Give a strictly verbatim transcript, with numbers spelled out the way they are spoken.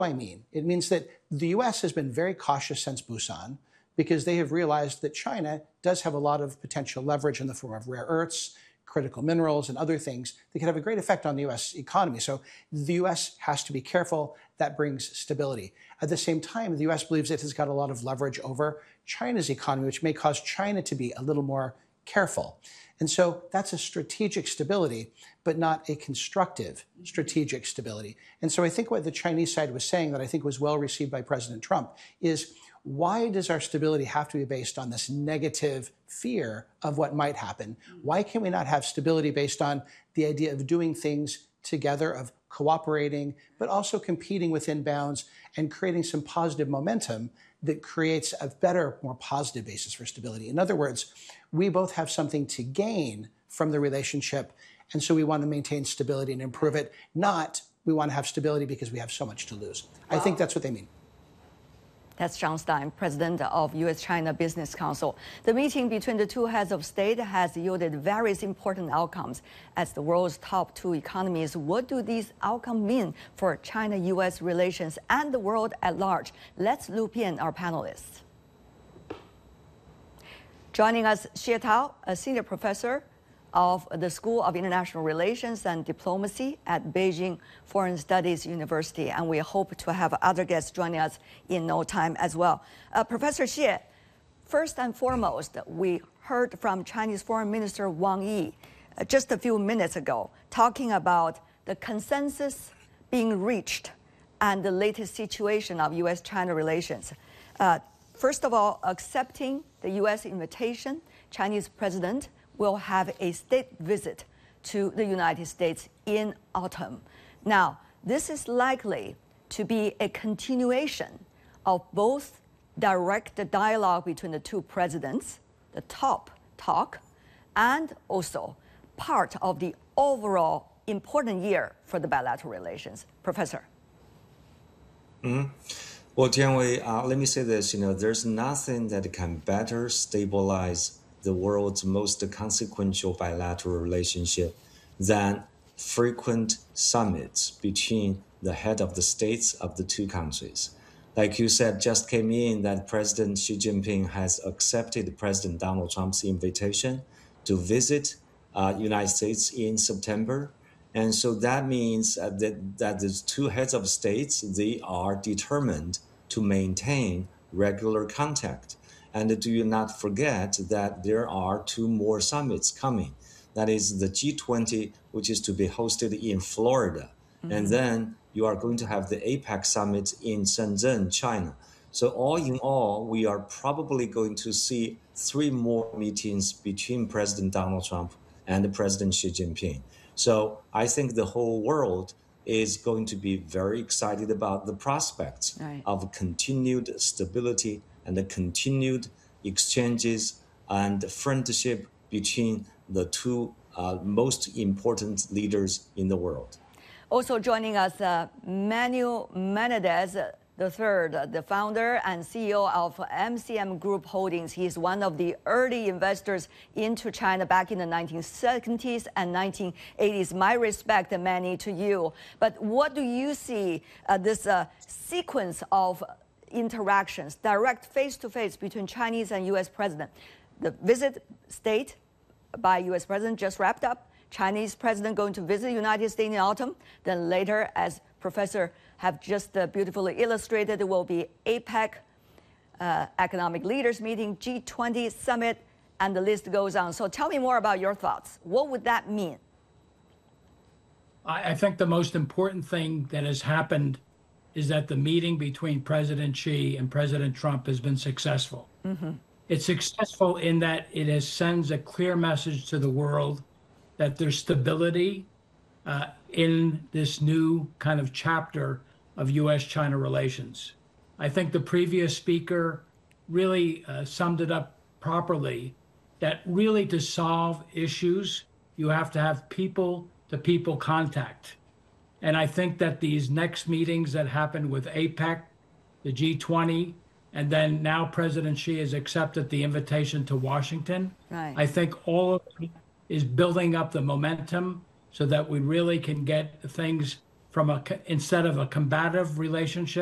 do I mean? It means that the U S has been very cautious since Busan because they have realized that China does have a lot of potential leverage in the form of rare earths, critical minerals, and other things that can have a great effect on the U S economy. So the U S has to be careful. That brings stability. At the same time, the U S believes it has got a lot of leverage over China's economy, which may cause China to be a little more careful. And so that's a strategic stability, but not a constructive strategic stability. And so I think what the Chinese side was saying that I think was well received by President Trump is, why does our stability have to be based on this negative fear of what might happen? Why can we not have stability based on the idea of doing things together, of cooperating, but also competing within bounds and creating some positive momentum that creates a better, more positive basis for stability? In other words, we both have something to gain from the relationship, and so we want to maintain stability and improve it, not we want to have stability because we have so much to lose. Wow. I think that's what they mean. That's John Stein, president of U S China Business Council. The meeting between the two heads of state has yielded various important outcomes. As the world's top two economies, what do these outcomes mean for China U S relations and the world at large? Let's loop in our panelists. Joining us, Xie Tao, a senior professor of the School of International Relations and Diplomacy at Beijing Foreign Studies University, and we hope to have other guests joining us in no time as well. Uh, Professor Xie, first and foremost, we heard from Chinese Foreign Minister Wang Yi uh, just a few minutes ago, talking about the consensus being reached and the latest situation of U S China relations. Uh, first of all, accepting the U S invitation, Chinese President will have a state visit to the United States in autumn. Now, this is likely to be a continuation of both direct dialogue between the two presidents, the top talk, and also part of the overall important year for the bilateral relations. Professor. Mm-hmm. Well, Jianwei, uh, let me say this, you know, there's nothing that can better stabilize the world's most consequential bilateral relationship than frequent summits between the head of the states of the two countries. Like you said, just came in that President Xi Jinping has accepted President Donald Trump's invitation to visit uh, United States in September. And so that means uh, that, that the two heads of states, they are determined to maintain regular contact. And do not forget that there are two more summits coming. That is the G twenty, which is to be hosted in Florida. Mm-hmm. And then you are going to have the APEC summit in Shenzhen, China. So all in all, we are probably going to see three more meetings between President Donald Trump and President Xi Jinping. So I think the whole world is going to be very excited about the prospects right. of continued stability and the continued exchanges and friendship between the two uh, most important leaders in the world. Also joining us, uh, Manuel Menendez the third, the founder and C E O of M C M Group Holdings. He is one of the early investors into China back in the nineteen seventies and nineteen eighties. My respect, Manny, to you. But what do you see uh, this uh, sequence of interactions, direct face-to-face between Chinese and U S president? The visit state by U S president just wrapped up. Chinese president going to visit the United States in autumn. Then later, as Professor have just uh, beautifully illustrated, there will be APEC, uh, Economic Leaders Meeting, G twenty Summit, and the list goes on. So tell me more about your thoughts. What would that mean? I, I think the most important thing that has happened is that the meeting between President Xi and President Trump has been successful. Mm-hmm. It's successful in that it has sends a clear message to the world that there's stability uh, in this new kind of chapter of U S China relations. I think the previous speaker really uh, summed it up properly, that really to solve issues, you have to have people-to-people contact. And I think that these next meetings that happened with APEC, the G twenty, and then now President Xi has accepted the invitation to Washington. Right. I think all of it is building up the momentum so that we really can get things from a, co- instead of a combative relationship,